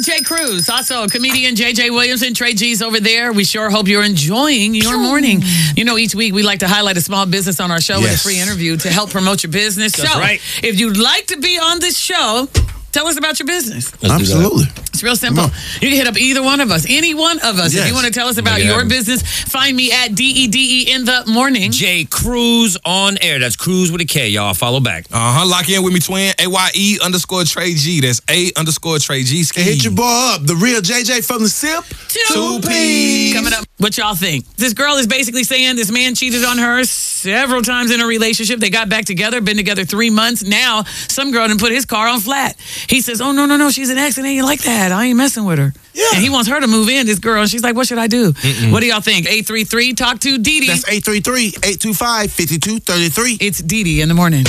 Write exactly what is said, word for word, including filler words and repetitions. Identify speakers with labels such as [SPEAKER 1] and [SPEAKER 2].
[SPEAKER 1] Jay Cruz, also comedian J J Williamson, Trey G's over there. We sure hope you're enjoying your morning. You know, each week we like to highlight a small business on our show yes. with a free interview to help promote your business.
[SPEAKER 2] That's
[SPEAKER 1] so,
[SPEAKER 2] right.
[SPEAKER 1] if you'd like to be on this show, tell us about your business.
[SPEAKER 3] Let's Absolutely.
[SPEAKER 1] It's real simple. You can hit up either one of us, any one of us. Yes. If you want to tell us about your happen. business, find me at D E D E in the morning.
[SPEAKER 2] Jay Cruz on air. That's Cruz with a K, y'all. Follow back.
[SPEAKER 4] Uh-huh. Lock in with me, twin. A Y E underscore Trey G. That's A underscore Trey G.
[SPEAKER 3] Hey, hit your boy up. The real J J from the SIP.
[SPEAKER 1] Two P's. Coming up. What y'all think? This girl is basically saying this man cheated on her several times in a relationship. They got back together, been together three months. Now, some girl done put his car on flat. He says, oh, no, no, no, she's an ex and ain't like that. I ain't messing with her. Yeah. And he wants her to move in, this girl. And she's like, what should I do? Mm-mm. What do y'all think? eight three three, talk to Dee Dee.
[SPEAKER 3] That's eight three three, eight two five, five two three three.
[SPEAKER 1] It's Dee Dee in the morning.